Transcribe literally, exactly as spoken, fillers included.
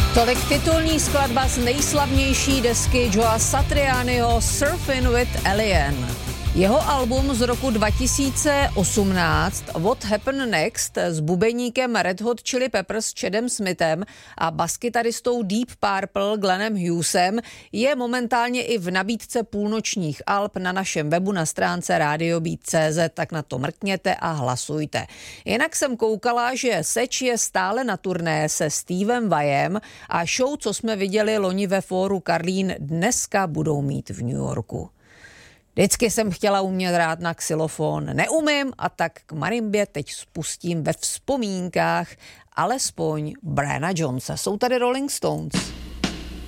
Tolik titulní skladba z nejslavnější desky Joea Satrianiho Surfing with Alien. Jeho album z roku dva tisíce osmnáct What Happened Next s bubeníkem Red Hot Chili Peppers Chadem Smithem a baskytaristou Deep Purple Glennem Hughesem je momentálně i v nabídce půlnočních alb na našem webu na stránce radio beat tečka cé zet, tak na to mrkněte a hlasujte. Jinak jsem koukala, že Seč je stále na turné se Stevem Vajem a show, co jsme viděli loni ve fóru Karlín, dneska budou mít v New Yorku. Vždycky jsem chtěla umět hrát na xylofon, neumím, a tak k marimbě teď spustím ve vzpomínkách alespoň Briana Jonese. Jsou tady Rolling Stones.